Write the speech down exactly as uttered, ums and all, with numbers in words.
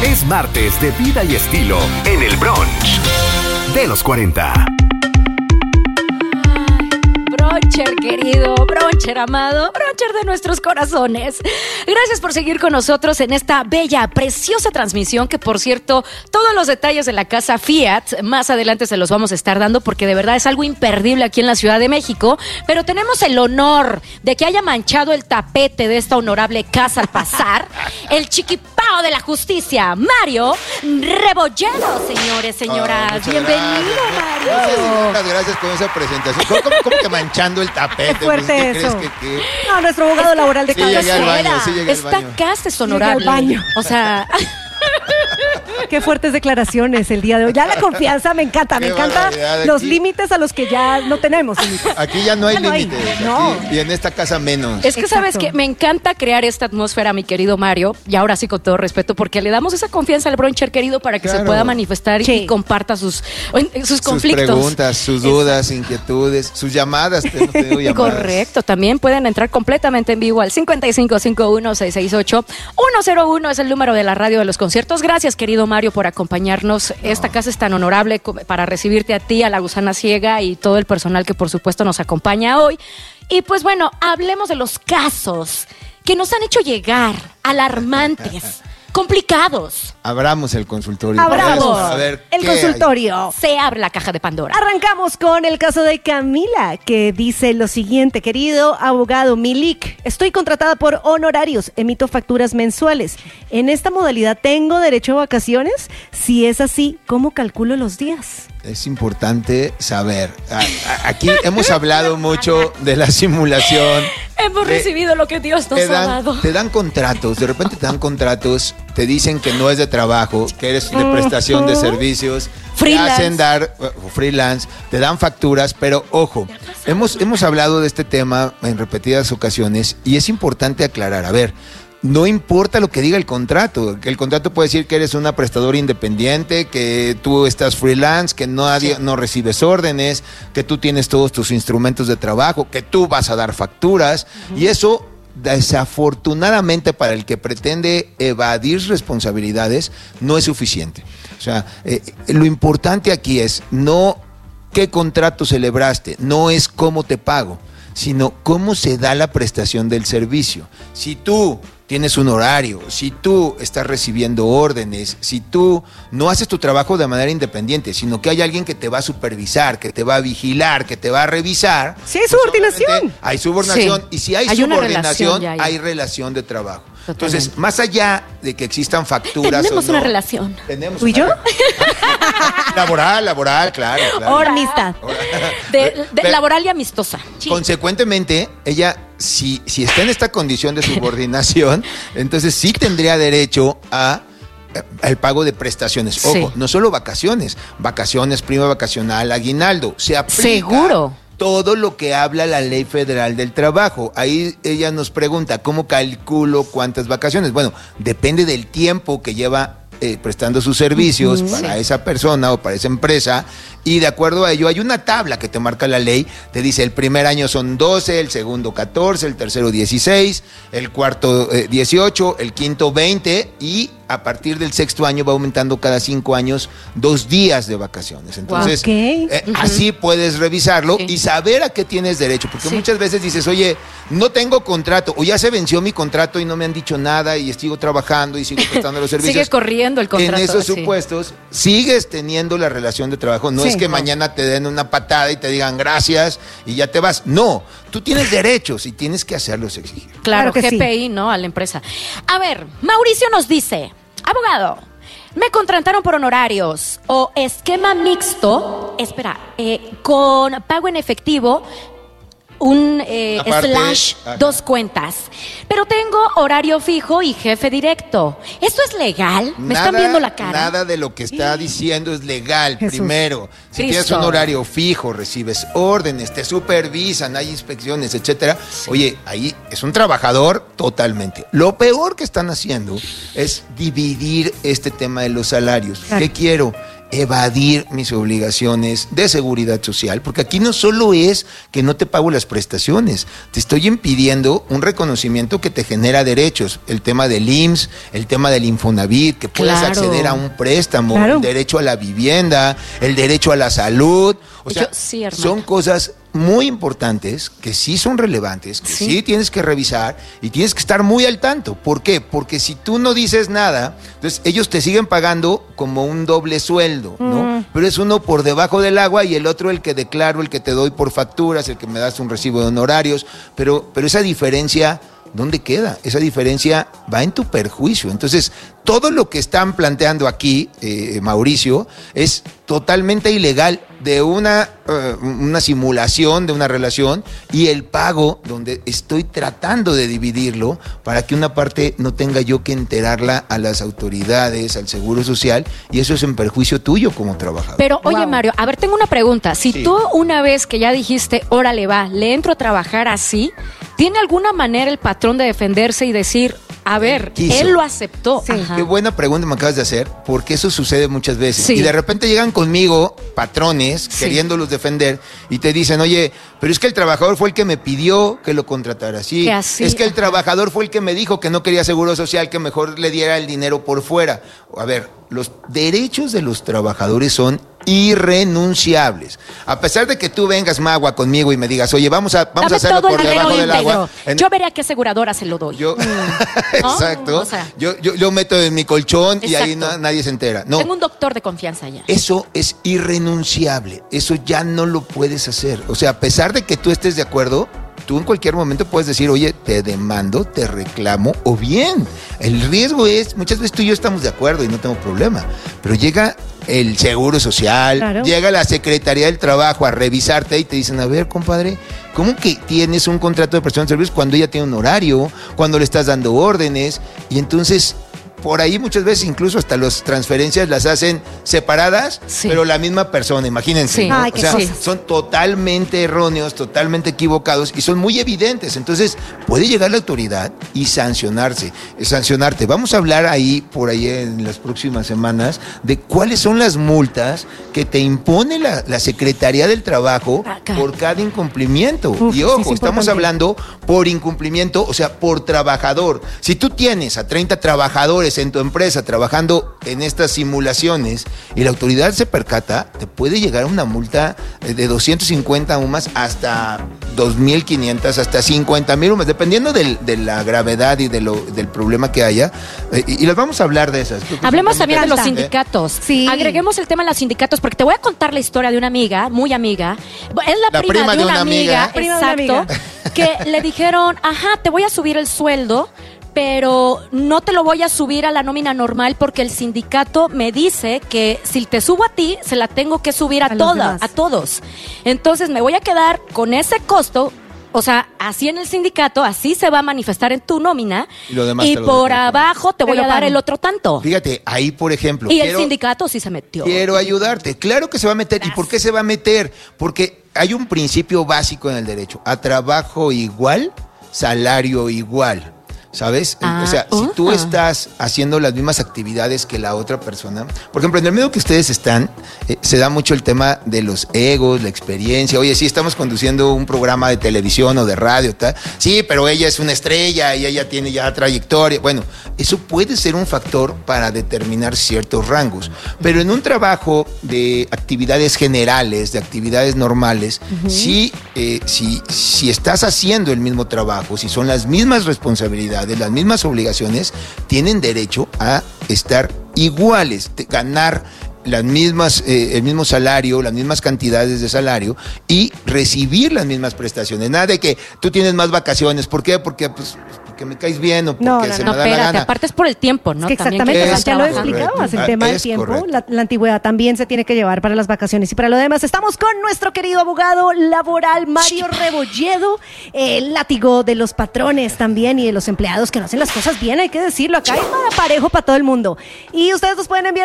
Es martes de vida y estilo en el brunch de los cuarenta. Bruncher querido, bruncher amado, bruncher de nuestros corazones. Gracias por seguir con nosotros en esta bella, preciosa transmisión que, por cierto, todos los detalles de la casa Fiat más adelante se los vamos a estar dando porque de verdad es algo imperdible aquí en la Ciudad de México. Pero tenemos el honor de que haya manchado el tapete de esta honorable casa al pasar el chiquipao de la justicia, Mario Rebolledo, señores, señoras. Oh, bienvenido, gracias. Mario. Muchas gracias con esa presentación. ¿Cómo, cómo, cómo que manchando el tapete? Qué fuerte ¿Qué eso. crees que, que... No, nuestro abogado laboral de Sí, llegué al baño, Casera. sí, llegué al Esta baño. casa es honorable. Llegué al baño. O sea, Qué fuertes declaraciones el día de hoy. Ya la confianza me encanta, me Qué encanta barbaridad, los aquí- límites a los que ya no tenemos límites. Aquí ya no hay Ya no hay, límites. no. aquí- Y en esta casa menos. es que Exacto. sabes que me encanta crear esta atmósfera, mi querido Mario, y ahora sí con todo respeto, porque le damos esa confianza al bruncher querido para que Claro. se pueda manifestar Sí. y comparta sus, sus Sus conflictos. preguntas, sus dudas, inquietudes, sus llamadas. Hemos tenido llamadas. Correcto, también pueden entrar completamente en vivo al cincuenta y cinco cincuenta y uno seiscientos sesenta y ocho ciento uno es el número de la radio de los conciertos. Gracias, querido Mario, por acompañarnos. Esta casa es tan honorable co- para recibirte a ti, a la Gusana Ciega y todo el personal que por supuesto nos acompaña hoy. Y pues bueno, hablemos de los casos que nos han hecho llegar, alarmantes, complicados. Abramos el consultorio. Abramos A ver, el ¿qué hay? consultorio. Se abre la caja de Pandora. Arrancamos con el caso de Camila, que dice lo siguiente: querido abogado Milik, estoy contratada por honorarios, emito facturas mensuales. En esta modalidad, ¿tengo derecho a vacaciones? Si es así, ¿cómo calculo los días? Es importante saber. A- a- Aquí hemos hablado mucho de la simulación. Hemos de- recibido lo que Dios nos Te ha dan, dado. te dan contratos, de repente te dan contratos, te dicen que no es de trabajo, que eres de prestación de servicios, Freelance. te hacen dar uh, freelance, te dan facturas, pero ojo, hemos, hemos hablado de este tema en repetidas ocasiones y es importante aclarar, a ver, no importa lo que diga el contrato, que el contrato puede decir que eres una prestadora independiente, que tú estás freelance, que nadie, no recibes órdenes, que tú tienes todos tus instrumentos de trabajo, que tú vas a dar facturas, y eso desafortunadamente para el que pretende evadir responsabilidades no es suficiente. O sea, eh, lo importante aquí es no qué contrato celebraste, no es cómo te pago, sino cómo se da la prestación del servicio. Si tú tienes un horario, si tú estás recibiendo órdenes, si tú no haces tu trabajo de manera independiente, sino que hay alguien que te va a supervisar, que te va a vigilar, que te va a revisar. Sí, hay pues subordinación. obviamente hay subordinación. Sí. Y si hay, Hay una subordinación, relación ya ahí. hay relación de trabajo. Totalmente. Entonces, más allá de que existan facturas Tenemos o no, una relación. Tenemos ¿Tú y una yo? re- laboral, laboral, claro. claro. Or amistad. De, de Pero- laboral y amistosa. Consecuentemente, ella, si, si está en esta condición de subordinación, entonces sí tendría derecho a eh, el pago de prestaciones. Ojo, Sí. no solo vacaciones, vacaciones, prima vacacional, aguinaldo. Se aplica Seguro. todo lo que habla la Ley Federal del Trabajo. Ahí ella nos pregunta, ¿cómo calculo cuántas vacaciones? Bueno, depende del tiempo que lleva eh, prestando sus servicios Ujú. para Sí. esa persona o para esa empresa, y de acuerdo a ello hay una tabla que te marca la ley, te dice el primer año son doce, el segundo catorce, el tercero dieciséis, el cuarto eh, dieciocho, el quinto veinte, y a partir del sexto año va aumentando cada cinco años dos días de vacaciones. Entonces, Ok. eh, Ujú. así puedes revisarlo Sí. y saber a qué tienes derecho, porque Sí. muchas veces dices, oye, no tengo contrato, o ya se venció mi contrato y no me han dicho nada y sigo trabajando y sigo prestando los servicios. Sigue corriendo el contrato. En esos sí. supuestos, sigues teniendo la relación de trabajo. No Sí. es que mañana te den una patada y te digan gracias y ya te vas. No, tú tienes derechos y tienes que hacerlos exigir. Claro, Claro que sí. G P I, ¿no? A la empresa. A ver, Mauricio nos dice, abogado, me contrataron por honorarios o esquema mixto, espera, eh, con pago en efectivo, un eh, Aparte, slash, ajá. dos cuentas. Pero tengo horario fijo y jefe directo. ¿Esto es legal? ¿Me están viendo la cara? Nada de lo que está diciendo es legal. Jesús. Primero, si tienes Cristo. un horario fijo, recibes órdenes, te supervisan, hay inspecciones, etcétera. Oye, ahí es un trabajador totalmente. Lo peor que están haciendo es dividir este tema de los salarios. Claro. ¿Qué quiero? evadir mis obligaciones de seguridad social, porque aquí no solo es que no te pago las prestaciones, te estoy impidiendo un reconocimiento que te genera derechos, el tema del I M S S, el tema del Infonavit, que puedas Claro. acceder a un préstamo, Claro. el derecho a la vivienda, el derecho a la salud, o sea, Yo- sí, hermano. son cosas muy importantes que sí son relevantes, que Sí. sí. tienes que revisar y tienes que estar muy al tanto. ¿Por qué? Porque si tú no dices nada, entonces ellos te siguen pagando como un doble sueldo, ¿no? Pero es uno por debajo del agua y el otro el que declaro, el que te doy por facturas, el que me das un recibo de honorarios, pero, pero esa diferencia, ¿dónde queda? Esa diferencia va en tu perjuicio. Entonces, todo lo que están planteando aquí, eh, Mauricio, es totalmente ilegal de una, uh, una simulación de una relación y el pago donde estoy tratando de dividirlo para que una parte no tenga yo que enterarla a las autoridades, al Seguro Social, y eso es en perjuicio tuyo como trabajador. Pero, oye, Wow. Mario, a ver, tengo una pregunta. Si Sí. tú una vez que ya dijiste, órale, va, le entro a trabajar así, ¿tiene alguna manera el patrón de defenderse y decir, a ver, Quiso. él lo aceptó? Sí. Ajá. Qué buena pregunta me acabas de hacer, porque eso sucede muchas veces. Sí. Y de repente llegan conmigo patrones Sí. queriéndolos defender y te dicen, oye, pero es que el trabajador fue el que me pidió que lo contratara así. Que así, Es que el ajá. trabajador fue el que me dijo que no quería seguro social, que mejor le diera el dinero por fuera. A ver, los derechos de los trabajadores son irrenunciables. A pesar de que tú vengas, Magua, conmigo y me digas, oye, vamos a, vamos a Dame hacerlo todo el por dinero debajo del íntegro. agua. En- Yo veré a qué aseguradora se lo doy. yo, ¿no? exacto. O sea. yo, yo, yo meto en mi colchón y ahí Exacto. na- nadie se entera. No. Tengo un doctor de confianza ya. Eso es irrenunciable, eso ya no lo puedes hacer. O sea, a pesar de que tú estés de acuerdo, tú en cualquier momento puedes decir, oye, te demando, te reclamo, o bien, el riesgo es, muchas veces tú y yo estamos de acuerdo y no tengo problema, pero llega el Seguro Social, Claro. llega la Secretaría del Trabajo a revisarte y te dicen, a ver, compadre, ¿cómo que tienes un contrato de prestación de servicios cuando ella tiene un horario, cuando le estás dando órdenes? Y entonces, por ahí muchas veces incluso hasta las transferencias las hacen separadas, Sí. pero la misma persona, imagínense. Sí. ¿no? Ay, O qué sea, cosas. son totalmente erróneos, totalmente equivocados y son muy evidentes. Entonces, puede llegar la autoridad y sancionarse, eh, sancionarte. Vamos a hablar ahí, por ahí en las próximas semanas, de cuáles son las multas que te impone la, la Secretaría del Trabajo Ah, caray. por cada incumplimiento. Uf, y sí, ojo, es estamos importante. hablando por incumplimiento, o sea, por trabajador. Si tú tienes a treinta trabajadores en tu empresa trabajando en estas simulaciones y la autoridad se percata, te puede llegar una multa de doscientos cincuenta UMAS hasta dos mil quinientos, hasta cincuenta mil UMAS, dependiendo del- de la gravedad y de lo, del problema que haya. Eh, y, y les vamos a hablar de esas. Creo que Hablemos son también de los temas, ¿eh? sindicatos. Sí. Agreguemos el tema de los sindicatos porque te voy a contar la historia de una amiga, muy amiga. Es la, prima, de una amiga, Prima de una exacto, amiga. que le dijeron, ajá, te voy a subir el sueldo, pero no te lo voy a subir a la nómina normal porque el sindicato me dice que si te subo a ti, se la tengo que subir a, A los todas, demás. a todos. Entonces me voy a quedar con ese costo. O sea, así en el sindicato, así se va a manifestar en tu nómina. Y lo demás y te lo por dejo. abajo te Te voy lo a dar pago. el otro tanto. Fíjate, ahí por ejemplo. Y el quiero- sindicato sí se metió. Quiero ayudarte. Claro que se va a meter. ¿Y por qué se va a meter? Porque hay un principio básico en el derecho. A trabajo igual, salario igual. ¿Sabes? Ah, O sea, si tú uh-huh. estás haciendo las mismas actividades que la otra persona, por ejemplo, en el medio que ustedes están, eh, se da mucho el tema de los egos, la experiencia. Oye, sí, estamos conduciendo un programa de televisión o de radio, tal. Sí, pero ella es una estrella y ella tiene ya trayectoria. Bueno, eso puede ser un factor para determinar ciertos rangos. Pero en un trabajo de actividades generales, de actividades normales, sí, eh, si, si estás haciendo el mismo trabajo, si son las mismas responsabilidades, las mismas obligaciones, tienen derecho a estar iguales, de ganar las mismas, eh, el mismo salario, las mismas cantidades de salario y recibir las mismas prestaciones. Nada de que tú tienes más vacaciones. ¿Por qué? Porque, pues, porque me caes bien o porque No, no, se No, me da la espérate, gana. aparte es por el tiempo, ¿no? Es que También exactamente, que ya estás lo trabajando. explicabas, el Ah, tema del es tiempo, correcto. la, la antigüedad también se tiene que llevar para las vacaciones y para lo demás. Estamos con nuestro querido abogado laboral Mario Rebolledo, el látigo de los patrones también y de los empleados que no hacen las cosas bien, hay que decirlo, acá hay para parejo para todo el mundo. Y ustedes nos pueden enviar